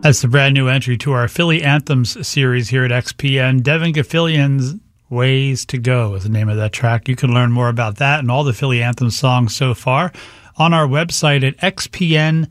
That's the brand new entry to our Philly Anthems series here at XPN. Devin Gafillian's Ways to Go is the name of that track. You can learn more about that and all the Philly Anthem songs so far on our website at xpn.org.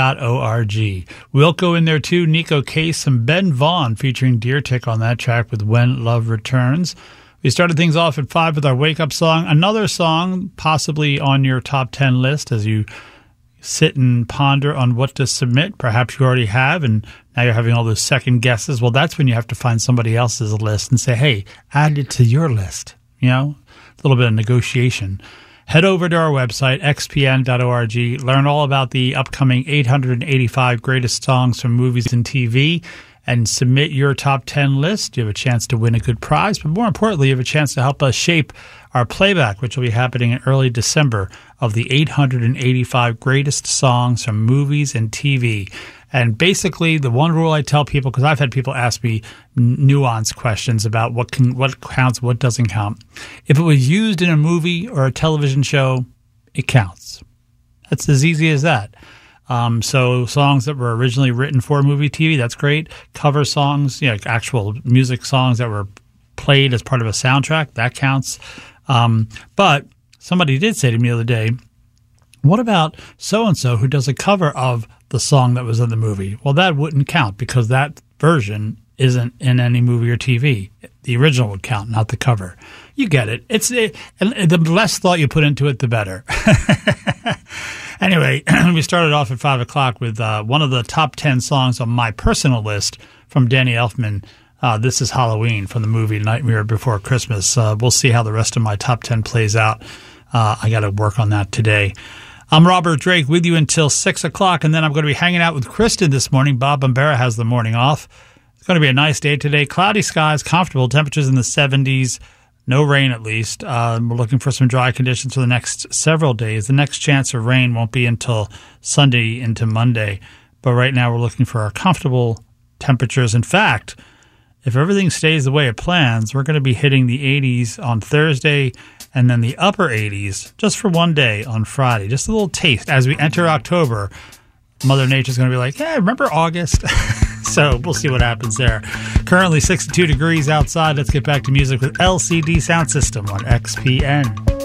We'll go in there too. Nico Case and Ben Vaughn featuring Deer Tick on that track with When Love Returns. We started things off at 5 with our wake-up song. Another song possibly on your top 10 list as you sit and ponder on what to submit. Perhaps you already have, and now you're having all those second guesses. Well, that's when you have to find somebody else's list and say, hey, add it to your list. You know, a little bit of negotiation. Head over to our website, xpn.org. Learn all about the upcoming 885 greatest songs from movies and TV, and submit your top 10 list. You have a chance to win a good prize, but more importantly, you have a chance to help us shape our playback, which will be happening in early December, of the 885 greatest songs from movies and TV. And basically, the one rule I tell people, because I've had people ask me nuanced questions about what counts, what doesn't count. If it was used in a movie or a television show, it counts. That's as easy as that. So songs that were originally written for movie, TV, that's great. Cover songs, like actual music songs that were played as part of a soundtrack, that counts. But somebody did say to me the other day, what about so-and-so who does a cover of the song that was in the movie? Well, that wouldn't count because that version isn't in any movie or TV. The original would count, not the cover. You get it. And the less thought you put into it, the better. Anyway, we started off at 5 o'clock with one of the top 10 songs on my personal list from Danny Elfman. This is Halloween from the movie Nightmare Before Christmas. We'll see how the rest of my top 10 plays out. I got to work on that today. I'm Robert Drake with you until 6 o'clock, and then I'm going to be hanging out with Kristen this morning. Bob Bombera has the morning off. It's going to be a nice day today. Cloudy skies, comfortable temperatures in the 70s. No rain, at least. We're looking for some dry conditions for the next several days. The next chance of rain won't be until Sunday into Monday. But right now we're looking for our comfortable temperatures. In fact, if everything stays the way it plans, we're going to be hitting the 80s on Thursday and then the upper 80s just for one day on Friday. Just a little taste. As we enter October, Mother Nature's going to be like, hey, remember August? So we'll see what happens there. Currently 62 degrees outside. Let's get back to music with LCD Sound System on XPN.